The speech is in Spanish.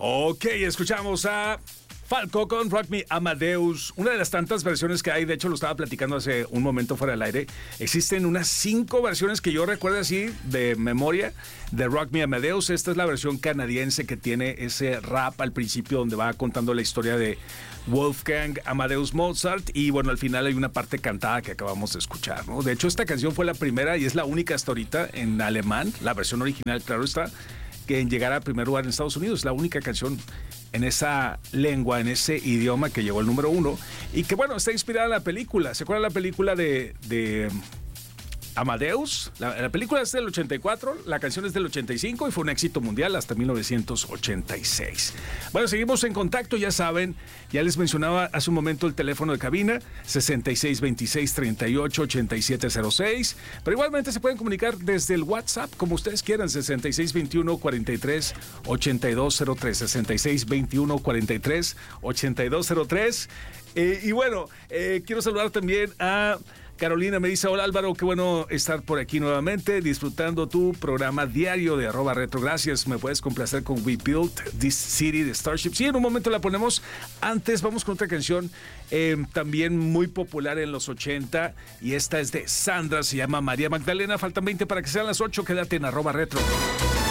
Ok, escuchamos a Falco con Rock Me Amadeus, una de las tantas versiones que hay. De hecho, lo estaba platicando hace un momento fuera del aire. Existen unas 5 versiones que yo recuerdo así de memoria de Rock Me Amadeus. Esta es la versión canadiense que tiene ese rap al principio donde va contando la historia de Wolfgang Amadeus Mozart, y bueno, al final hay una parte cantada que acabamos de escuchar, ¿no? De hecho, esta canción fue la primera y es la única hasta ahorita en alemán, la versión original, claro está, que en llegar a primer lugar en Estados Unidos, la única canción en esa lengua, en ese idioma que llegó al número 1 y que bueno, está inspirada en la película. ¿Se acuerdan la película de Amadeus? La película es del 84, la canción es del 85 y fue un éxito mundial hasta 1986. Bueno, seguimos en contacto, ya saben, ya les mencionaba hace un momento el teléfono de cabina, 6626-388706, pero igualmente se pueden comunicar desde el WhatsApp, como ustedes quieran, 6621-438203, 6621-438203. Y bueno, quiero saludar también a Carolina. Me dice: hola Álvaro, qué bueno estar por aquí nuevamente, disfrutando tu programa diario de @retro. Gracias, me puedes complacer con We Built This City de Starship. Sí, en un momento la ponemos. Antes vamos con otra canción también muy popular en los 80, y esta es de Sandra, se llama María Magdalena. Faltan 20 para que sean las 8, quédate en @retro.